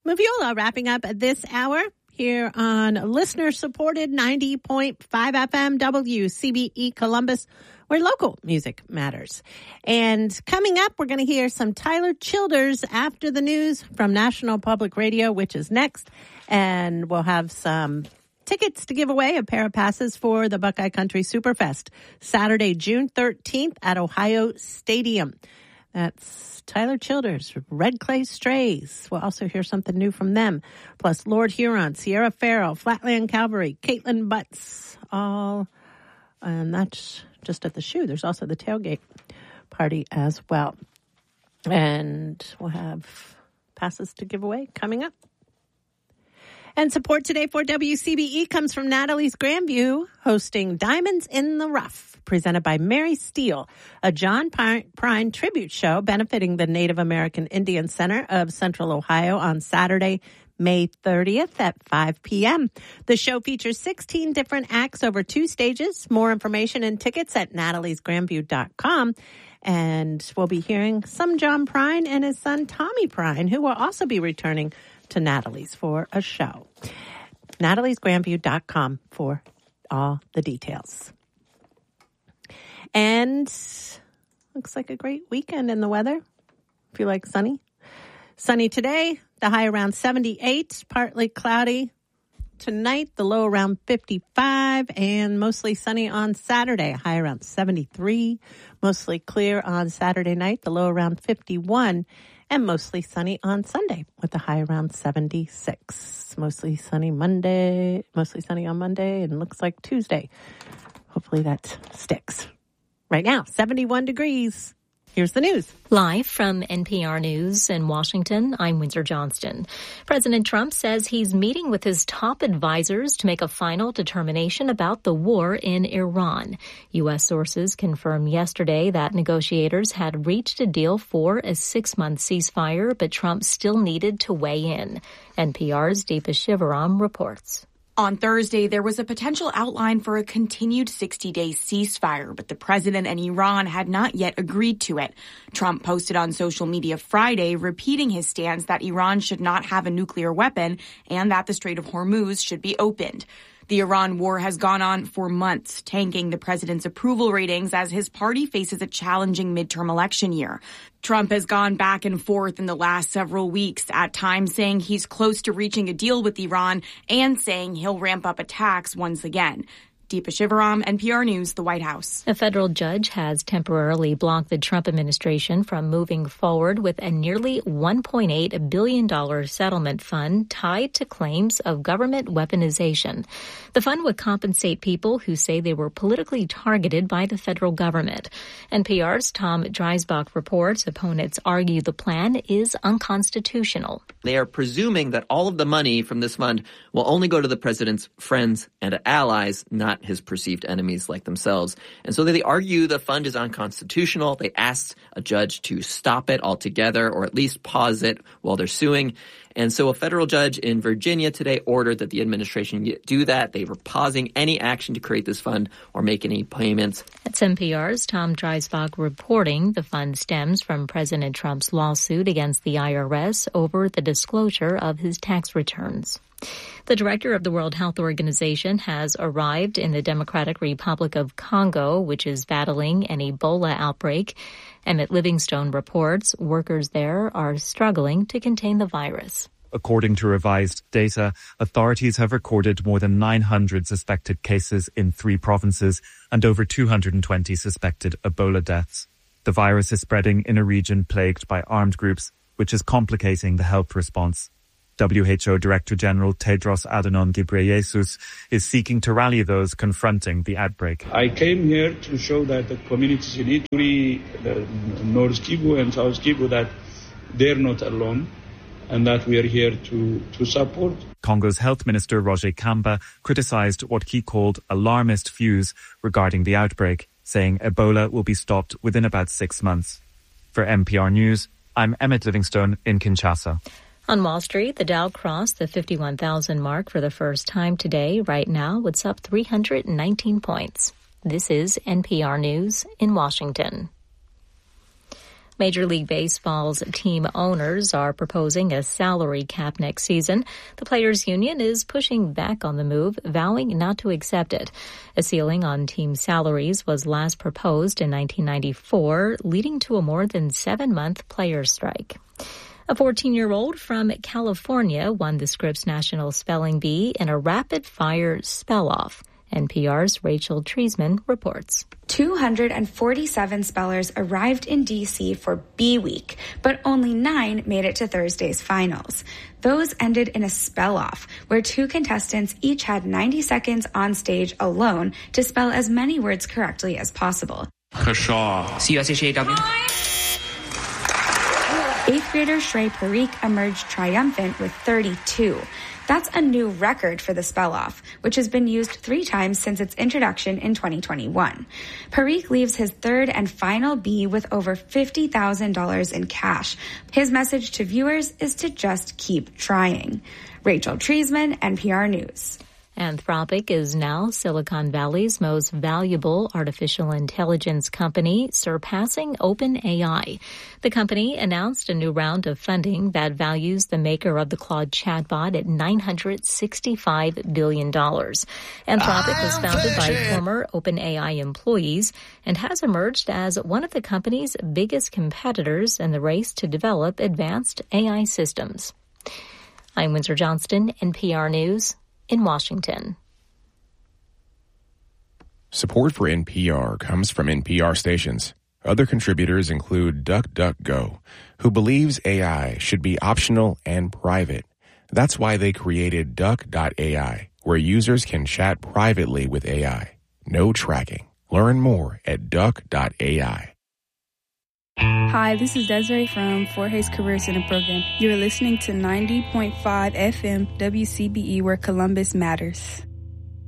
Moviola wrapping up this hour here on listener-supported 90.5 FM WCBE Columbus, where local music matters. And coming up, we're going to hear some Tyler Childers after the news from National Public Radio, which is next. And we'll have some tickets to give away, a pair of passes for the Buckeye Country Superfest, Saturday, June 13th at Ohio Stadium. That's Tyler Childers, Red Clay Strays. We'll also hear something new from them. Plus Lord Huron, Sierra Farrell, Flatland Cavalry, Caitlin Butts, all. And that's just at the shoe. There's also the tailgate party as well. And we'll have passes to give away coming up. And support today for WCBE comes from Natalie's Grandview, hosting Diamonds in the Rough, presented by Mary Steele, a John Prine tribute show benefiting the Native American Indian Center of Central Ohio on Saturday, May 30th at 5 p.m. The show features 16 different acts over 2 stages. More information and tickets at nataliesgrandview.com. And we'll be hearing some John Prine and his son Tommy Prine, who will also be returning to Natalie's for a show. nataliesgrandview.com for all the details. And looks like a great weekend in the weather. Feel like sunny. Sunny today, the high around 78, partly cloudy tonight, the low around 55, and mostly sunny on Saturday, high around 73, mostly clear on Saturday night, the low around 51, and mostly sunny on Sunday with the high around 76. Mostly sunny on Monday, and looks like Tuesday. Hopefully that sticks. Right now, 71 degrees. Here's the news. Live from NPR News in Washington, I'm Windsor Johnston. President Trump says he's meeting with his top advisors to make a final determination about the war in Iran. U.S. sources confirmed yesterday that negotiators had reached a deal for a 6-month ceasefire, but Trump still needed to weigh in. NPR's Deepa Shivaram reports. On Thursday, there was a potential outline for a continued 60-day ceasefire, but the president and Iran had not yet agreed to it. Trump posted on social media Friday, repeating his stance that Iran should not have a nuclear weapon and that the Strait of Hormuz should be opened. The Iran war has gone on for months, tanking the president's approval ratings as his party faces a challenging midterm election year. Trump has gone back and forth in the last several weeks, at times saying he's close to reaching a deal with Iran and saying he'll ramp up attacks once again. Deepa Shivaram, NPR News, the White House. A federal judge has temporarily blocked the Trump administration from moving forward with a nearly $1.8 billion settlement fund tied to claims of government weaponization. The fund would compensate people who say they were politically targeted by the federal government. NPR's Tom Dreisbach reports opponents argue the plan is unconstitutional. They are presuming that all of the money from this fund will only go to the president's friends and allies, not his perceived enemies like themselves. And so they argue the fund is unconstitutional. They asked a judge to stop it altogether or at least pause it while they're suing. And so a federal judge in Virginia today ordered that the administration do that. They were pausing any action to create this fund or make any payments. That's NPR's Tom Dreisbach reporting. The fund stems from President Trump's lawsuit against the IRS over the disclosure of his tax returns. The director of the World Health Organization has arrived in the Democratic Republic of Congo, which is battling an Ebola outbreak. Emmett Livingstone reports workers there are struggling to contain the virus. According to revised data, authorities have recorded more than 900 suspected cases in 3 provinces and over 220 suspected Ebola deaths. The virus is spreading in a region plagued by armed groups, which is complicating the health response. WHO Director General Tedros Adhanom Ghebreyesus is seeking to rally those confronting the outbreak. I came here to show that the communities in Ituri, North Kivu and South Kivu, that they're not alone and that we are here to support. Congo's Health Minister Roger Kamba criticized what he called alarmist views regarding the outbreak, saying Ebola will be stopped within about 6 months. For NPR News, I'm Emmett Livingstone in Kinshasa. On Wall Street, the Dow crossed the 51,000 mark for the first time today. Right now, it's up 319 points. This is NPR News in Washington. Major League Baseball's team owners are proposing a salary cap next season. The players' union is pushing back on the move, vowing not to accept it. A ceiling on team salaries was last proposed in 1994, leading to a more than 7-month players' strike. A 14-year-old from California won the Scripps National Spelling Bee in a rapid-fire spell-off. NPR's Rachel Treisman reports. 247 spellers arrived in D.C. for Bee Week, but only 9 made it to Thursday's finals. Those ended in a spell-off, where 2 contestants each had 90 seconds on stage alone to spell as many words correctly as possible. Kershaw. C-U-S-H-A-W. 8th grader Shrey Parikh emerged triumphant with 32. That's a new record for the spell-off, which has been used 3 times since its introduction in 2021. Parikh leaves his 3rd and final bee with over $50,000 in cash. His message to viewers is to just keep trying. Rachel Treisman, NPR News. Anthropic is now Silicon Valley's most valuable artificial intelligence company, surpassing OpenAI. The company announced a new round of funding that values the maker of the Claude chatbot at $965 billion. Anthropic was founded by former OpenAI employees and has emerged as one of the company's biggest competitors in the race to develop advanced AI systems. I'm Windsor Johnston, NPR News in Washington. Support for NPR comes from NPR stations. Other contributors include DuckDuckGo, who believes AI should be optional and private. That's why they created Duck.ai, where users can chat privately with AI. No tracking. Learn more at Duck.ai. Hi, this is Desiree from Fort Hays Career Center program. You're listening to 90.5 FM WCBE, where Columbus matters.